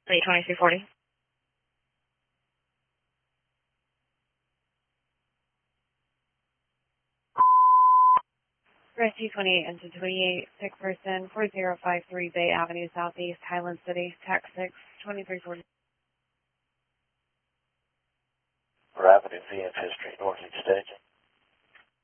82340. Rescue 28 into 28, sick person, 4053 Bay Avenue Southeast, Highland City, TAC 6, 2340. For Avenue VF History, Northeast Station.